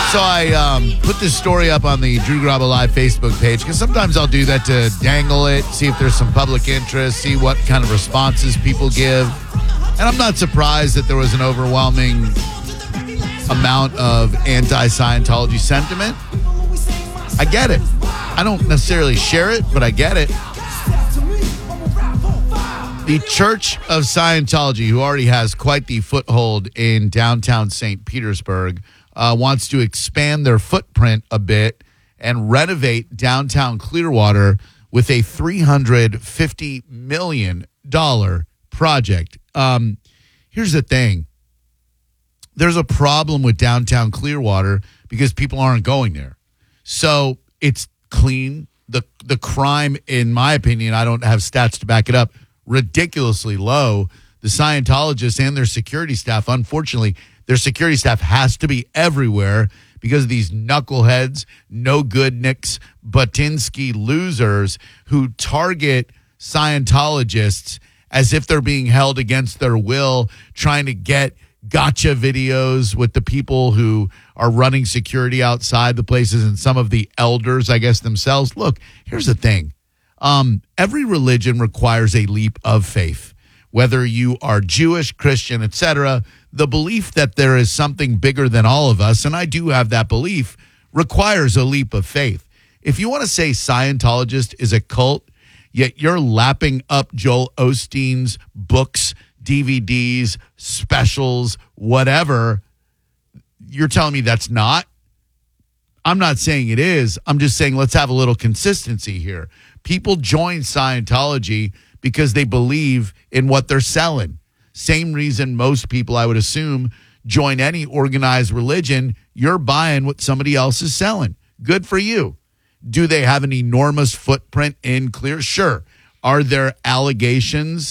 So I put this story up on the Drew Garabo Live Facebook page because sometimes I'll do that to dangle it, see if there's some public interest, see what kind of responses people give. And I'm not surprised that there was an overwhelming amount of anti-Scientology sentiment. I get it. I don't necessarily share it, but I get it. The Church of Scientology, who already has quite the foothold in downtown St. Petersburg, wants to expand their footprint a bit and renovate downtown Clearwater with a $350 million project. Here's the thing. There's a problem with downtown Clearwater because people aren't going there. So it's clean. The crime, in my opinion, I don't have stats to back it up, ridiculously low. The Scientologists and their security staff, unfortunately, their security staff has to be everywhere because of these knuckleheads, no-good-nicks, Batinsky losers who target Scientologists as if they're being held against their will, trying to get gotcha videos with the people who are running security outside the places and some of the elders, I guess, themselves. Look, here's the thing. Every religion requires a leap of faith. Whether you are Jewish, Christian, etc., the belief that there is something bigger than all of us, and I do have that belief, requires a leap of faith. If you want to say Scientologist is a cult, yet you're lapping up Joel Osteen's books, DVDs, specials, whatever, you're telling me that's not? I'm not saying it is. I'm just saying let's have a little consistency here. People join Scientology because they believe in what they're selling. Same reason most people, I would assume, join any organized religion. You're buying what somebody else is selling. Good for you. Do they have an enormous footprint in Clear? Sure. Are there allegations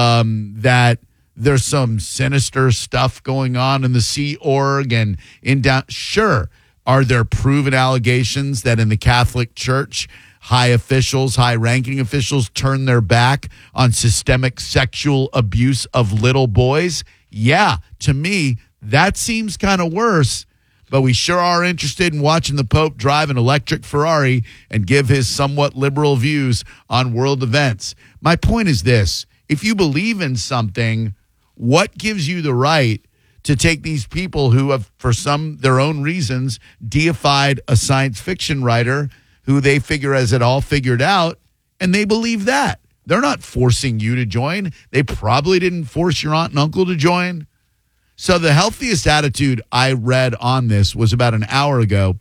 that there's some sinister stuff going on in the Sea Org and in down? Sure. Are there proven allegations that in the Catholic Church, high officials, high-ranking officials turn their back on systemic sexual abuse of little boys? Yeah, to me, that seems kind of worse. But we sure are interested in watching the Pope drive an electric Ferrari and give his somewhat liberal views on world events. My point is this. If you believe in something, what gives you the right to take these people who have, for some their own reasons, deified a science fiction writer who they figure has it all figured out, and they believe that? They're not forcing you to join. They probably didn't force your aunt and uncle to join. So the healthiest attitude I read on this was about an hour ago.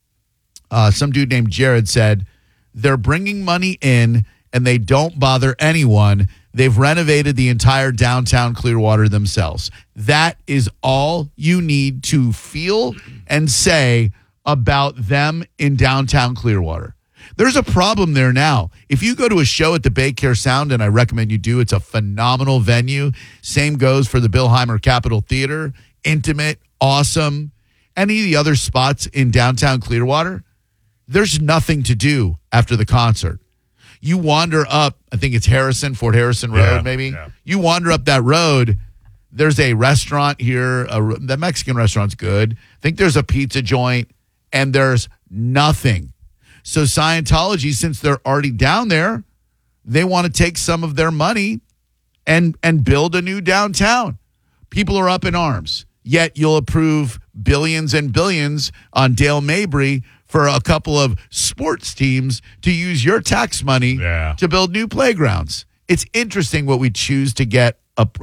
Some dude named Jared said, they're bringing money in and they don't bother anyone. They've renovated the entire downtown Clearwater themselves. That is all you need to feel and say about them in downtown Clearwater. There's a problem there now. If you go to a show at the Baycare Sound, and I recommend you do, it's a phenomenal venue. Same goes for the Billheimer Capitol Theater. Intimate, awesome. Any of the other spots in downtown Clearwater, there's nothing to do after the concert. You wander up, I think it's Fort Harrison Road, maybe. Yeah. You wander up that road, there's a restaurant here. The Mexican restaurant's good. I think there's a pizza joint, and there's nothing. So Scientology, since they're already down there, they want to take some of their money and build a new downtown. People are up in arms. Yet you'll approve billions and billions on Dale Mabry for a couple of sports teams to use your tax money to build new playgrounds. It's interesting what we choose to get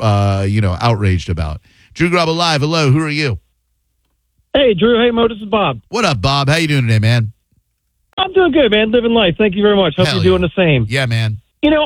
outraged about. Drew Garabo Live. Hello, who are you? Hey, Drew. Hey, Mo. This is Bob. What up, Bob? How you doing today, man? I'm doing good, man. Living life. Thank you very much. Hope you're doing the same. Yeah, man. You know,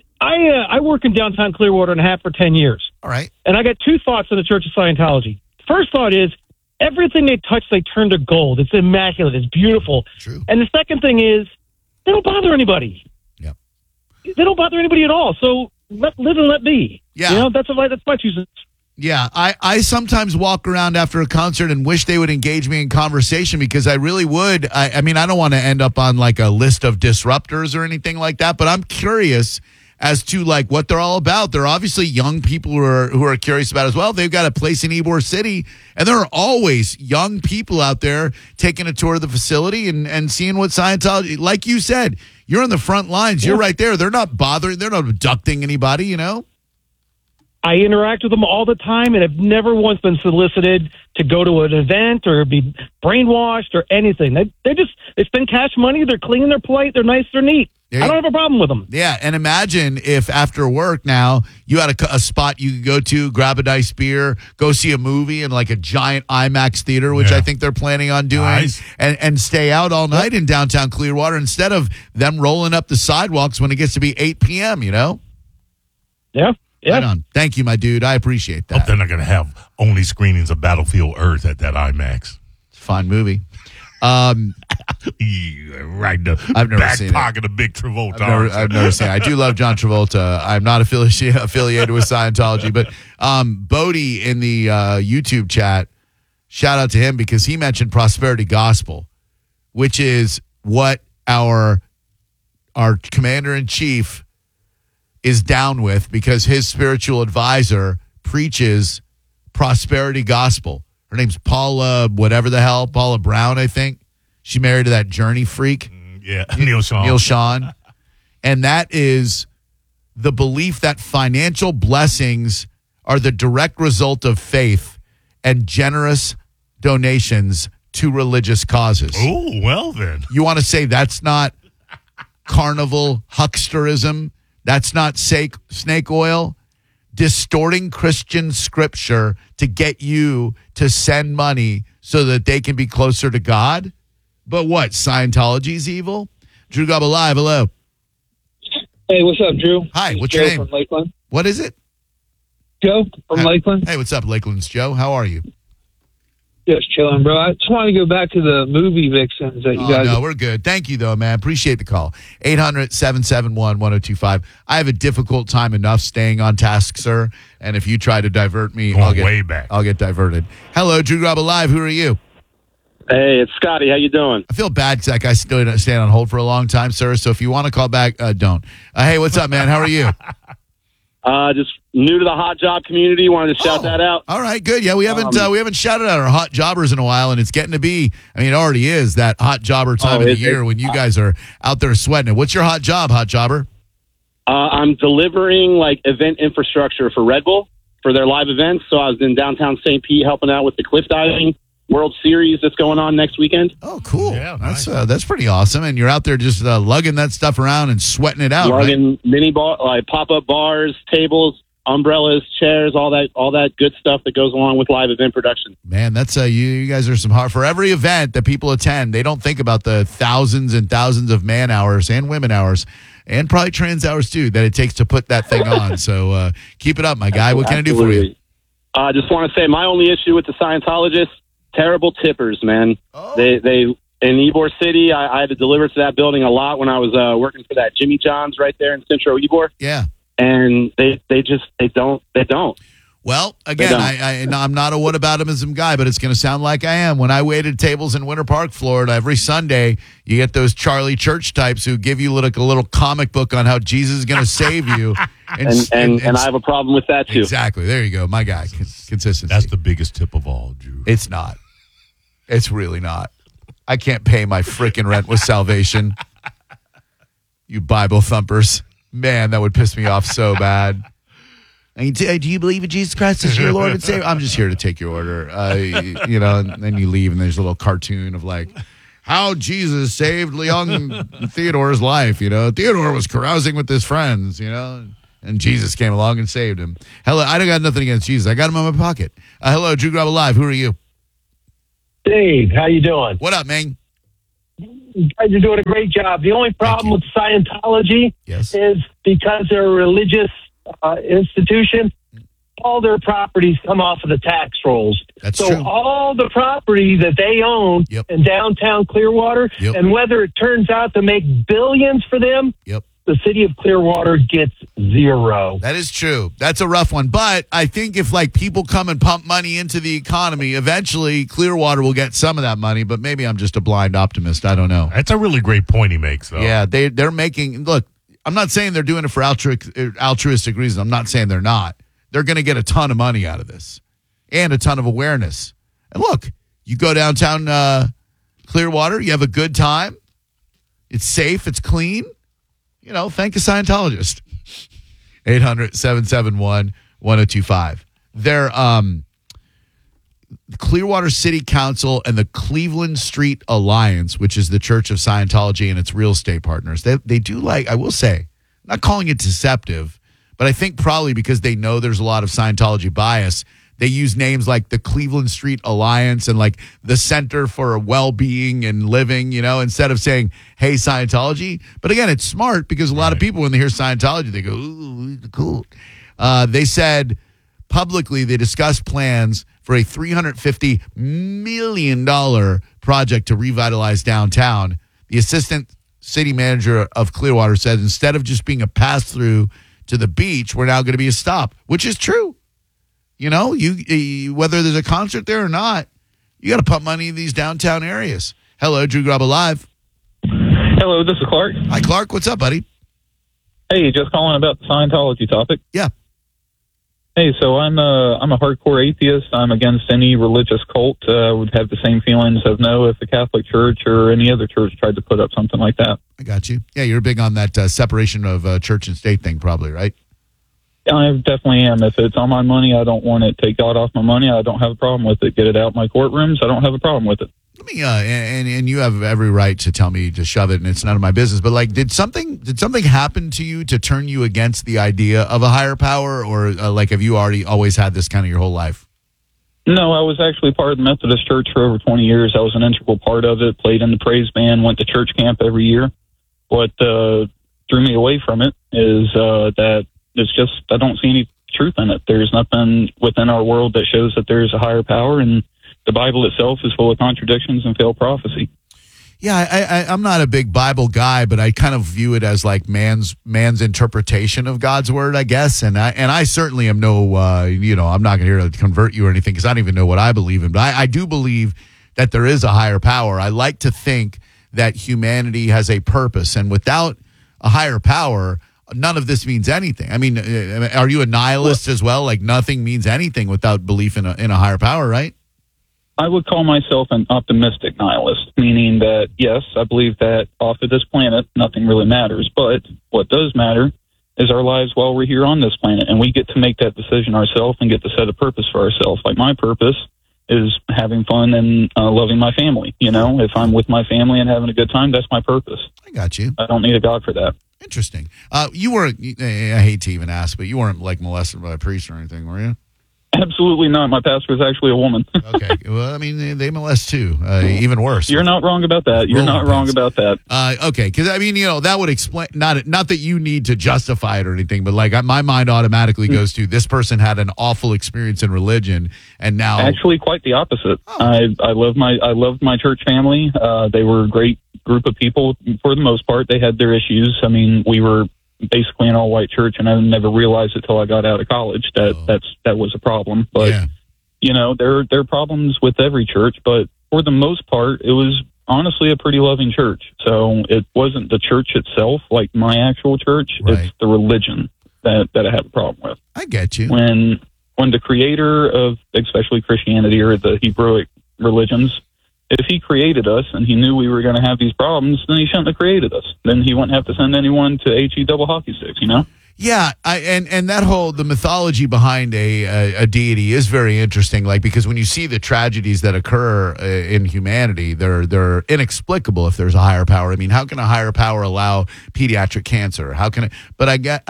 I work in downtown Clearwater and have for 10 years. All right. And I got two thoughts on the Church of Scientology. First thought is everything they touch, they turn to gold. It's immaculate. It's beautiful. True. And the second thing is they don't bother anybody. Yep. They don't bother anybody at all. So live and let be. Yeah. You know, that's my 2 cents. Yeah, I sometimes walk around after a concert and wish they would engage me in conversation because I really would. I mean, I don't want to end up on like a list of disruptors or anything like that, but I'm curious as to like what they're all about. They're obviously young people who are curious about it as well. They've got a place in Ybor City, and there are always young people out there taking a tour of the facility and seeing what Scientology, like you said, you're on the front lines. You're right there. They're not bothering. They're not abducting anybody, you know? I interact with them all the time, and have never once been solicited to go to an event or be brainwashed or anything. They spend cash money. They're clean. They're polite. They're nice. They're neat. I don't have a problem with them. Yeah, and imagine if after work now you had a spot you could go to, grab a nice beer, go see a movie in like a giant IMAX theater, which I think they're planning on doing, and stay out all night in downtown Clearwater instead of them rolling up the sidewalks when it gets to be 8 p.m., you know? Yeah. Yeah. Right on. Thank you, my dude. I appreciate that. Hope they're not going to have only screenings of Battlefield Earth at that IMAX. Fine movie. Right in the I've never back seen pocket of Big Travolta. I've never seen it. I do love John Travolta. I'm not affiliated with Scientology, but Bodie in the YouTube chat, shout out to him because he mentioned prosperity gospel, which is what our commander-in-chief is down with because his spiritual advisor preaches prosperity gospel. Her name's Paula, whatever the hell, Paula Brown, I think. She married to that Journey freak. Yeah, Neil Sean. Neil Sean. And that is the belief that financial blessings are the direct result of faith and generous donations to religious causes. Oh, well then. You want to say that's not carnival hucksterism? That's not snake oil? Distorting Christian scripture to get you to send money so that they can be closer to God? But what, Scientology's evil? Drew Gobble Live, hello. Hey, what's up, Drew? Hi, what's Joe your name? From Lakeland. What is it? Joe from Lakeland. Hey, what's up, Lakeland's Joe? How are you? Just chilling, bro. I just want to go back to the movie vixens that you guys... No, we're good. Thank you, though, man. Appreciate the call. 800-771-1025. I have a difficult time enough staying on task, sir. And if you try to divert me, way back. I'll get diverted. Hello, Drew Gobble Live. Who are you? Hey, it's Scotty. How you doing? I feel bad because that guy still staying on hold for a long time, sir. So if you want to call back, don't. Hey, what's up, man? How are you? Just new to the hot job community. Wanted to shout that out. All right, good. Yeah, we haven't shouted out our hot jobbers in a while, and it's getting to be. I mean, it already is that hot jobber time of the year when you guys are out there sweating it. What's your hot job, hot jobber? I'm delivering like event infrastructure for Red Bull for their live events. So I was in downtown St. Pete helping out with the cliff diving World Series that's going on next weekend. Oh, cool. Yeah, nice. That's pretty awesome. And you're out there just lugging that stuff around and sweating it out, lugging mini bar, like pop-up bars, tables, umbrellas, chairs, all that good stuff that goes along with live event production. Man, that's you guys are some hard for every event that people attend. They don't think about the thousands and thousands of man hours and women hours and probably trans hours too that it takes to put that thing on. So keep it up, my guy. What can I do for you? I just want to say my only issue with the Scientologists, terrible tippers, man. Oh. They in Ybor City, I had to deliver to that building a lot when I was working for that Jimmy John's right there in Central Ybor. Yeah. And they don't. Well, again, I'm not a whataboutism guy, but it's going to sound like I am. When I waited tables in Winter Park, Florida, every Sunday, you get those Charlie Church types who give you like a little comic book on how Jesus is going to save you. And I have a problem with that, too. Exactly. There you go. My guy. Consistency. That's the biggest tip of all, Drew. It's not. It's really not. I can't pay my freaking rent with salvation. You Bible thumpers. Man, that would piss me off so bad. And do you believe in Jesus Christ as your Lord and Savior? I'm just here to take your order. And then you leave, and there's a little cartoon of like how Jesus saved young Theodore's life. Theodore was carousing with his friends, and Jesus came along and saved him. Hello, I don't got nothing against Jesus. I got him in my pocket. Hello, Drew Gobble Live. Who are you? Dave, how you doing? What up, man? You guys are doing a great job. The only problem with Scientology is because they're a religious institution, all their properties come off of the tax rolls. That's so true. all the property that they own in downtown Clearwater, and whether it turns out to make billions for them, the city of Clearwater gets zero. That is true. That's a rough one. But I think if people come and pump money into the economy, eventually Clearwater will get some of that money. But maybe I'm just a blind optimist. I don't know. That's a really great point he makes, though. Yeah, they're making. Look, I'm not saying they're doing it for altruistic reasons. I'm not saying they're not. They're going to get a ton of money out of this and a ton of awareness. And look, you go downtown Clearwater, you have a good time. It's safe. It's clean. Thank a Scientologist. 800-771-1025. They're Clearwater City Council and the Cleveland Street Alliance, which is the Church of Scientology and its real estate partners. They do I will say, I'm not calling it deceptive, but I think probably because they know there's a lot of Scientology bias, they use names like the Cleveland Street Alliance and like the Center for Well-Being and Living, instead of saying, hey, Scientology. But again, it's smart because a lot of people, when they hear Scientology, they go, ooh, cool. They said publicly they discussed plans for a $350 million project to revitalize downtown. The assistant city manager of Clearwater said instead of just being a pass-through to the beach, we're now going to be a stop, which is true. You whether there's a concert there or not, you got to pump money in these downtown areas. Hello, Drew Grubba Live. Hello, this is Clark. Hi, Clark. What's up, buddy? Hey, just calling about the Scientology topic. Yeah. Hey, so I'm a hardcore atheist. I'm against any religious cult. Would have the same feelings of no if the Catholic Church or any other church tried to put up something like that. I got you. Yeah, you're big on that separation of church and state thing, probably, right? I definitely am. If it's on my money, I don't want it. Take God off my money. I don't have a problem with it. Get it out my courtrooms. I don't have a problem with it. Let me, and you have every right to tell me to shove it, and it's none of my business. But did something happen to you to turn you against the idea of a higher power, or have you always had this kind of your whole life? No, I was actually part of the Methodist Church for over 20 years. I was an integral part of it. Played in the praise band. Went to church camp every year. What drew me away from it is that it's just I don't see any truth in it. There's nothing within our world that shows that there's a higher power, and the Bible itself is full of contradictions and failed prophecy. Yeah, I'm not a big Bible guy, but I kind of view it as like man's interpretation of God's word, I guess. And I certainly am no, I'm not here to convert you or anything because I don't even know what I believe in. But I do believe that there is a higher power. I like to think that humanity has a purpose, and without a higher power, none of this means anything. I mean, are you a nihilist as well? Like nothing means anything without belief in a higher power, right? I would call myself an optimistic nihilist, meaning that, yes, I believe that off of this planet, nothing really matters. But what does matter is our lives while we're here on this planet, and we get to make that decision ourselves and get to set a purpose for ourselves. Like my purpose is having fun and loving my family. If I'm with my family and having a good time, that's my purpose. I got you. I don't need a God for that. Interesting. You weren't, I hate to even ask, but you weren't molested by a priest or anything, were you? Absolutely not. My pastor is actually a woman. Okay. Well, I mean, they molest too. Even worse. You're not wrong about that. You're not wrong about that. Okay. Because, that would explain, not that you need to justify it or anything, but my mind automatically goes to this person had an awful experience in religion and now. Actually, quite the opposite. Oh. I loved my church family. They were a great group of people for the most part. They had their issues. I mean, we were basically an all-white church, and I never realized it till I got out of college that was a problem. But there are problems with every church, but for the most part, it was honestly a pretty loving church. So it wasn't the church itself, like my actual church. Right. It's the religion that I have a problem with. I get you. When the creator of especially Christianity or the Hebrew religions, if he created us and he knew we were going to have these problems, then he shouldn't have created us. Then he wouldn't have to send anyone to HE double hockey sticks, Yeah, and that the mythology behind a deity is very interesting. Because when you see the tragedies that occur in humanity, they're inexplicable if there's a higher power. I mean, how can a higher power allow pediatric cancer? How can it? But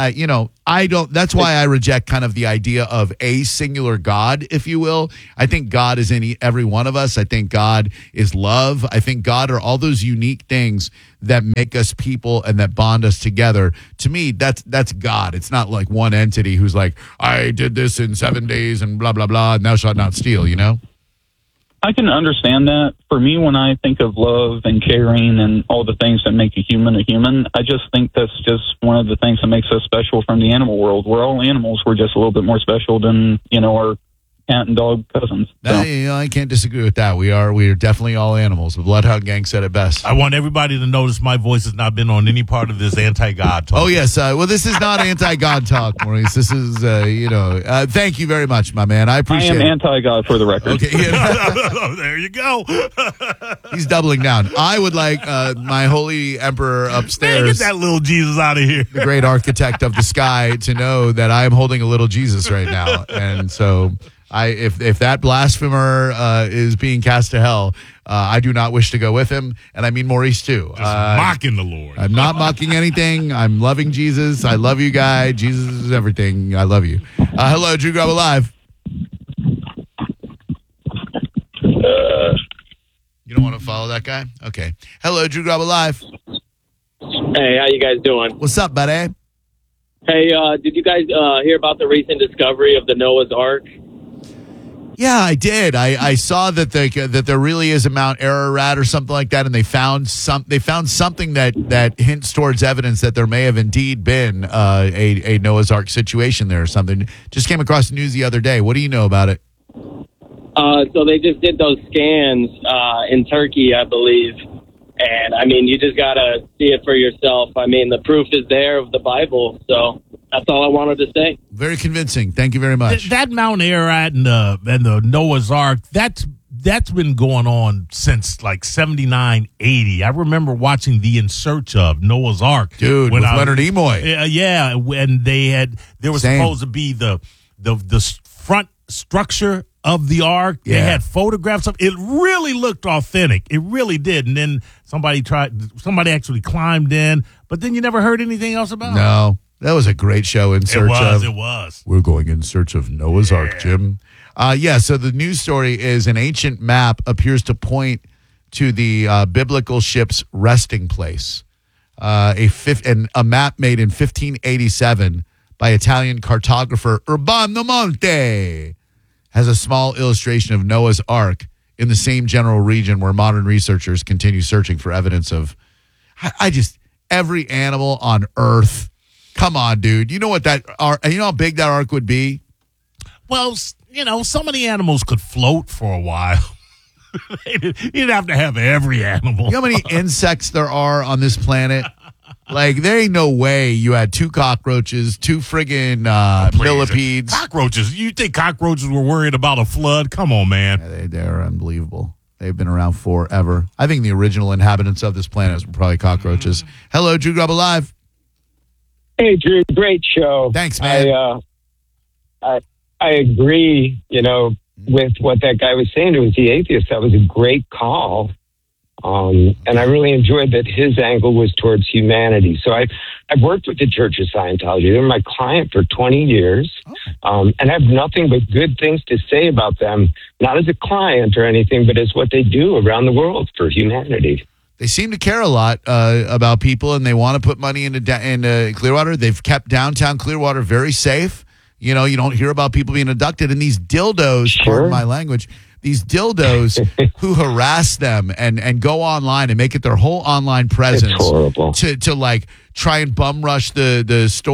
I don't. That's why I reject kind of the idea of a singular God, if you will. I think God is in every one of us. I think God is love. I think God are all those unique things that make us people and that bond us together. To me, that's God. It's not like one entity who's like, I did this in 7 days and blah, blah, blah, and thou shalt not steal, I can understand that. For me, when I think of love and caring and all the things that make a human, I just think that's just one of the things that makes us special from the animal world. We're all animals. We're just a little bit more special than, our cat and dog cousins. So. I can't disagree with that. We are definitely all animals. The Bloodhound Gang said it best. I want everybody to notice my voice has not been on any part of this anti-God talk. Oh, yes. Well, this is not anti-God talk, Maurice. This is, thank you very much, my man. I appreciate it. I am anti-God for the record. Okay. There you go. He's doubling down. I would like my holy emperor Man, upstairs, get that little Jesus out of here. the great architect of the sky, to know that I am holding a little Jesus right now. And so if that blasphemer is being cast to hell, I do not wish to go with him. And I mean Maurice, too. Just mocking the Lord. I'm not mocking anything. I'm loving Jesus. I love you, guy. Jesus is everything. I love you. Hello, Drew Grub Alive. You don't want to follow that guy? Okay. Hello, Drew Grub Alive. Hey, how you guys doing? What's up, buddy? Hey, did you guys hear about the recent discovery of the Noah's Ark? Yeah, I did. I saw that that there really is a Mount Ararat or something like that, and they found something that hints towards evidence that there may have indeed been a Noah's Ark situation there or something. Just came across the news the other day. What do you know about it? So they just did those scans in Turkey, I believe. And, I mean, you just got to see it for yourself. I mean, the proof is there of the Bible. So that's all I wanted to say. Very convincing. Thank you very much. That Mount Ararat and the Noah's Ark, that's been going on since like 79, 80. I remember watching the In Search of Noah's Ark. Dude, with Leonard Nimoy. Yeah, when there was supposed to be the front structure of the ark. Yeah. They had photographs of it. Really looked authentic. It really did. And then somebody actually climbed in, but then you never heard anything else about it. No, that was a great show. In Search of. It was. We're going in search of Noah's Ark, Jim. So the news story is an ancient map appears to point to the biblical ship's resting place. A map made in 1587 by Italian cartographer Urbano Monte has a small illustration of Noah's Ark in the same general region where modern researchers continue searching for evidence of every animal on Earth. Come on, dude. You know what you know how big that ark would be? Well, some of the animals could float for a while. You'd have to have every animal. You know how many insects there are on this planet? Like, there ain't no way you had 2 cockroaches, 2 friggin' millipedes. Cockroaches. You think cockroaches were worried about a flood? Come on, man. Yeah, they're unbelievable. They've been around forever. I think the original inhabitants of this planet were probably cockroaches. Hello, Drew Grub Alive. Hey, Drew, great show. Thanks, man. I agree, with what that guy was saying. It was the atheist. That was a great call. And I really enjoyed that his angle was towards humanity. So I've worked with the Church of Scientology. They're my client for 20 years. And I have nothing but good things to say about them, not as a client or anything, but as what they do around the world for humanity. They seem to care a lot about people, and they want to put money into Clearwater. They've kept downtown Clearwater very safe. You don't hear about people being abducted. And these dildos, pardon my language, these dildos who harass them and go online and make it their whole online presence. It's horrible. To like try and bum rush the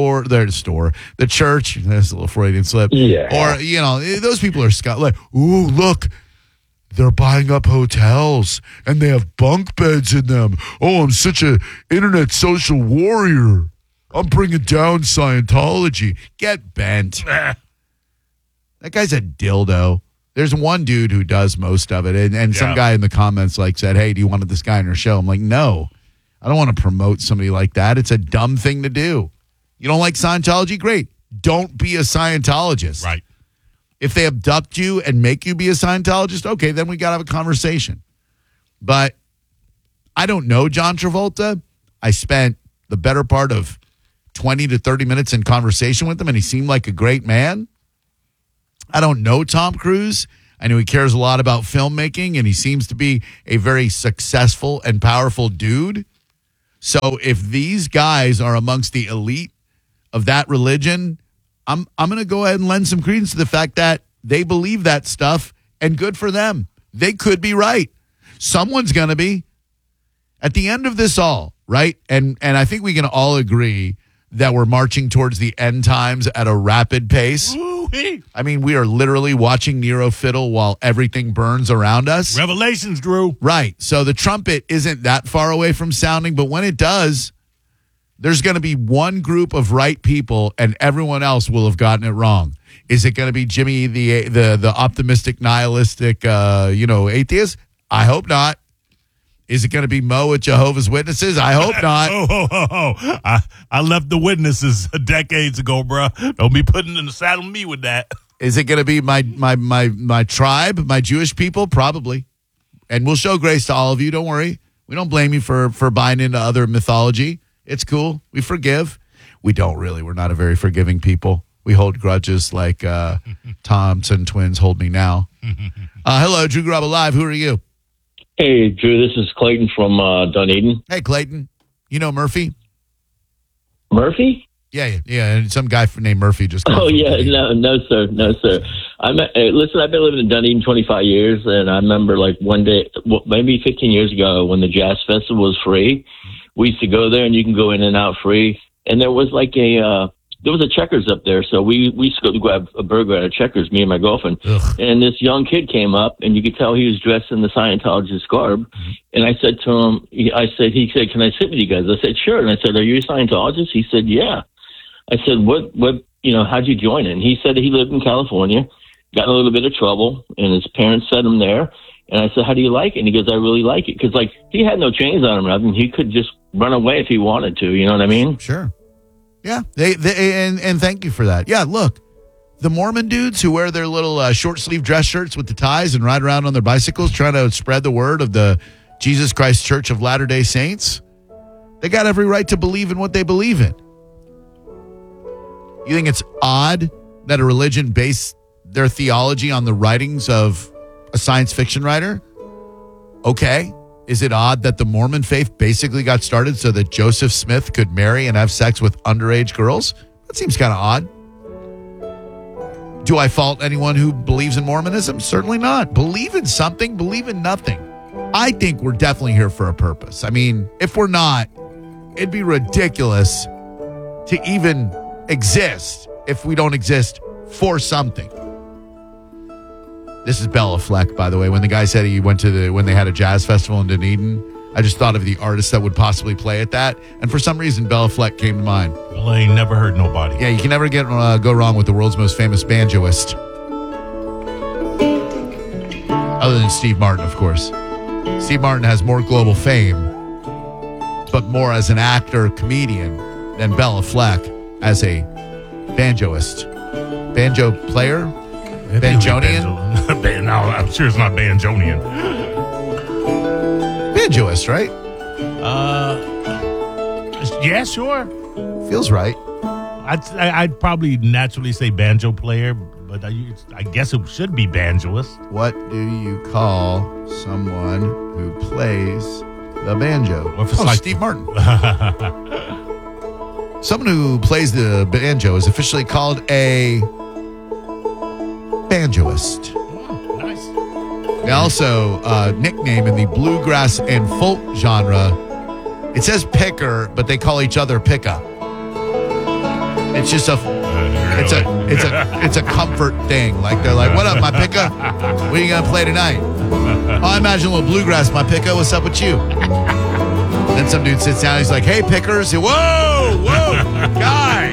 church. That's a little Freudian slip. Yeah. Or, those people are like, ooh, look, they're buying up hotels and they have bunk beds in them. Oh, I'm such a internet social warrior. I'm bringing down Scientology. Get bent. That guy's a dildo. There's one dude who does most of it, and some guy in the comments said, hey, do you want this guy on your show? I'm like, no, I don't want to promote somebody like that. It's a dumb thing to do. You don't like Scientology? Great. Don't be a Scientologist. Right. If they abduct you and make you be a Scientologist, okay, then we got to have a conversation. But I don't know John Travolta. I spent the better part of 20 to 30 minutes in conversation with him, and he seemed like a great man. I don't know Tom Cruise. I know he cares a lot about filmmaking, and he seems to be a very successful and powerful dude. So if these guys are amongst the elite of that religion, I'm going to go ahead and lend some credence to the fact that they believe that stuff, and good for them. They could be right. Someone's going to be. At the end of this all, right? And I think we can all agree that we're marching towards the end times at a rapid pace. Ooh. Ooh-wee. I mean, we are literally watching Nero fiddle while everything burns around us. Revelations, Drew. Right. So the trumpet isn't that far away from sounding, but when it does, there's going to be one group of right people and everyone else will have gotten it wrong. Is it going to be Jimmy, the optimistic, nihilistic, atheist? I hope not. Is it going to be Mo at Jehovah's Witnesses? I hope not. I left the witnesses decades ago, bro. Don't be putting in the saddle me with that. Is it going to be my tribe, my Jewish people? Probably. And we'll show grace to all of you. Don't worry. We don't blame you for buying into other mythology. It's cool. We forgive. We don't really. We're not a very forgiving people. We hold grudges like Thompson twins hold me now. Hello, Drew Garabo Live. Who are you? Hey, Drew. This is Clayton from Dunedin. Hey, Clayton. You know Murphy? Murphy? Yeah. And some guy named Murphy just. Oh yeah, no, sir. Listen, I've been living in Dunedin 25 years, and I remember like one day, maybe 15 years ago, when the Jazz Festival was free. We used to go there, and you can go in and out free. And there was like there was a Checkers up there, so we used to go to grab a burger at a Checkers, me and my girlfriend. Ugh. And this young kid came up, and you could tell he was dressed in the Scientologist garb. Mm-hmm. And I said to him, he said, "Can I sit with you guys?" I said, "Sure." And I said, "Are you a Scientologist?" He said, "Yeah." I said, "What? How'd you join it?" And he said he lived in California, got in a little bit of trouble, and his parents sent him there. And I said, "How do you like it?" And he goes, "I really like it." Because, like, he had no chains on him, Robin. He could just run away if he wanted to. You know what I mean? Sure. Yeah. And thank you for that. Yeah, look, the Mormon dudes who wear their little short sleeve dress shirts with the ties and ride around on their bicycles trying to spread the word of the Jesus Christ Church of Latter-day Saints, they got every right to believe in what they believe in. You think it's odd that a religion based their theology on the writings of a science fiction writer? Okay. Is it odd that the Mormon faith basically got started so that Joseph Smith could marry and have sex with underage girls? That seems kind of odd. Do I fault anyone who believes in Mormonism? Certainly not. Believe in something, believe in nothing. I think we're definitely here for a purpose. I mean, if we're not, it'd be ridiculous to even exist if we don't exist for something. This is Bella Fleck, by the way. When the guy said he went to when they had a jazz festival in Dunedin, I just thought of the artists that would possibly play at that. And for some reason, Bella Fleck came to mind. Well, I ain't never heard nobody. Yeah, you can never go wrong with the world's most famous banjoist. Other than Steve Martin, of course. Steve Martin has more global fame, but more as an actor, comedian, than Bella Fleck as a banjoist. Banjo player? Banjonian? No, I'm sure it's not Banjonian. Banjoist, right? Yeah, sure. Feels right. I'd probably naturally say banjo player, but I guess it should be banjoist. What do you call someone who plays the banjo? Or if it's like Steve Martin. Someone who plays the banjo is officially called a banjoist. Oh, nice. They also nickname in the bluegrass and folk genre. It says picker, but they call each other pickup. It's just it's a comfort thing. Like they're like, "What up, my picka? What are you gonna play tonight?" "Oh, I imagine a little bluegrass, my picka. What's up with you?" Then some dude sits down. He's like, "Hey, pickers!" Whoa, guy,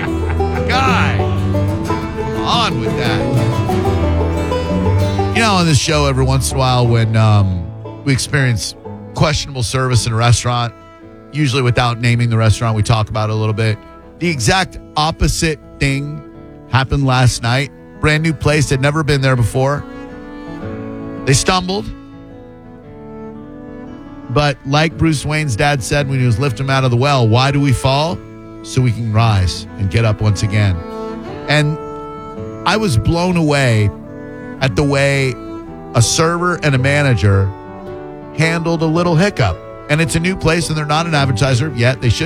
on with that. You know, on this show, every once in a while, when we experience questionable service in a restaurant, usually without naming the restaurant, we talk about it a little bit. The exact opposite thing happened last night. Brand new place, had never been there before. They stumbled. But like Bruce Wayne's dad said when he was lifting him out of the well, why do we fall? So we can rise and get up once again. And I was blown away at the way a server and a manager handled a little hiccup. And it's a new place and they're not an advertiser yet. They should